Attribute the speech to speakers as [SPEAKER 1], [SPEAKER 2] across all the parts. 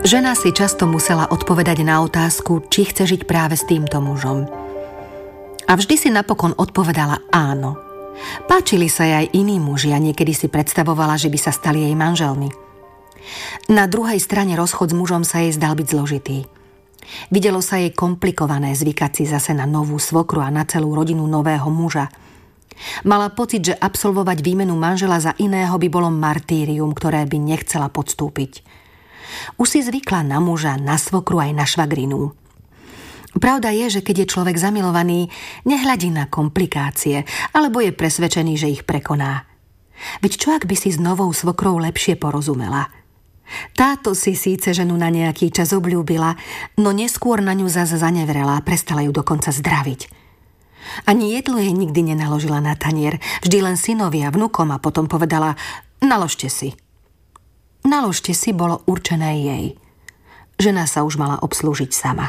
[SPEAKER 1] Žena si často musela odpovedať na otázku, či chce žiť práve s týmto mužom. A vždy si napokon odpovedala áno. Páčili sa jej aj iní muži a niekedy si predstavovala, že by sa stali jej manželmi. Na druhej strane rozchod s mužom sa jej zdal byť zložitý. Videlo sa jej komplikované zvykať si zase na novú svokru a na celú rodinu nového muža. Mala pocit, že absolvovať výmenu manžela za iného by bolo martýrium, ktoré by nechcela podstúpiť. Už si zvykla na muža, na svokru aj na švagrinu. Pravda je, že keď je človek zamilovaný, nehľadí na komplikácie, alebo je presvedčený, že ich prekoná. Veď čo ak by si s novou svokrou lepšie porozumela? Táto si síce ženu na nejaký čas obľúbila, no neskôr na ňu zase zanevrela a prestala ju dokonca zdraviť. Ani jedlo jej nikdy nenaložila na tanier, vždy len synovia, vnukom a potom povedala: naložte si. Naložte si bolo určené jej. Žena sa už mala obslúžiť sama.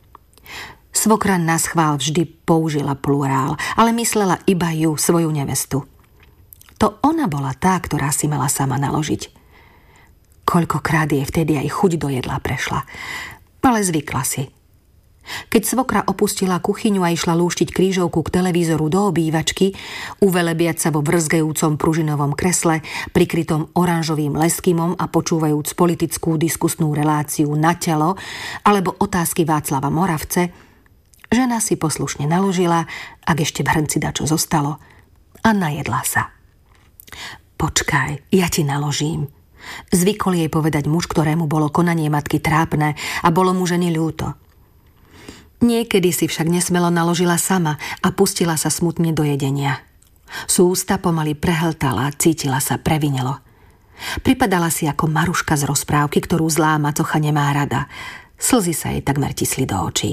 [SPEAKER 1] Svokra naschvál vždy použila plurál, ale myslela iba ju, svoju nevestu. To ona bola tá, ktorá si mala sama naložiť. Koľkokrát jej vtedy aj chuť do jedla prešla, ale zvykla si. Keď svokra opustila kuchyňu a išla lúštiť krížovku k televízoru do obývačky, uvelebiať sa vo vrzgajúcom pružinovom kresle, prikrytom oranžovým leskymom a počúvajúc politickú diskusnú reláciu Na telo alebo otázky Václava Moravce, žena si poslušne naložila, ak ešte v hrnci dačo zostalo, a najedla sa. Počkaj, ja ti naložím. Zvykol jej povedať muž, ktorému bolo konanie matky trápne a bolo mu ženy ľúto. Niekedy si však nesmelo naložila sama a pustila sa smutne do jedenia. Z ústa pomaly prehltala, cítila sa previnelo. Pripadala si ako Maruška z rozprávky, ktorú zlá macocha nemá rada. Slzy sa jej takmer tisli do očí.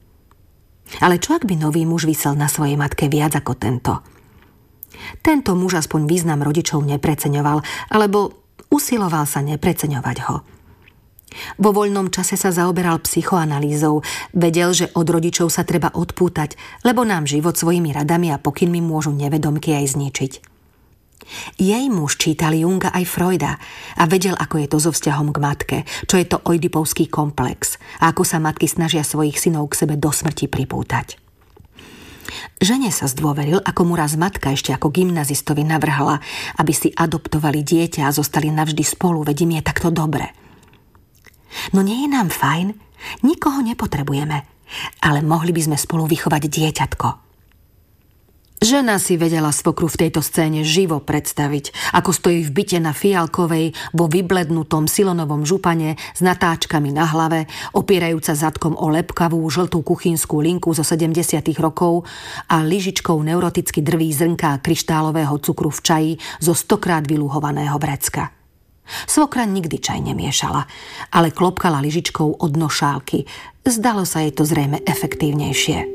[SPEAKER 1] Ale čo ak by nový muž visel na svojej matke viac ako tento? Tento muž aspoň význam rodičov nepreceňoval, alebo usiloval sa nepreceňovať ho. Vo voľnom čase sa zaoberal psychoanalýzou, vedel, že od rodičov sa treba odpútať, lebo nám život svojimi radami a pokynmi môžu nevedomky aj zničiť. Jej muž čítal Junga aj Freuda a vedel, ako je to so vzťahom k matke, čo je to oidipovský komplex a ako sa matky snažia svojich synov k sebe do smrti pripútať. Žene sa zdôveril, ako mu raz matka ešte ako gymnazistovi navrhala, aby si adoptovali dieťa a zostali navždy spolu, veď im je takto dobre. No nie je nám fajn? Nikoho nepotrebujeme, ale mohli by sme spolu vychovať dieťatko. Žena si vedela svokru v tejto scéne živo predstaviť, ako stojí v byte na Fialkovej vo vyblednutom silonovom župane s natáčkami na hlave, opierajúca zadkom o lepkavú žltú kuchynskú linku zo 70. rokov a lyžičkou neuroticky drví zrnká kryštálového cukru v čaji zo 100-krát vylúhovaného vrecka. Svokra nikdy čaj nemiešala, ale klopkala lyžičkou od dno šálky. Zdalo sa jej to zrejme efektívnejšie.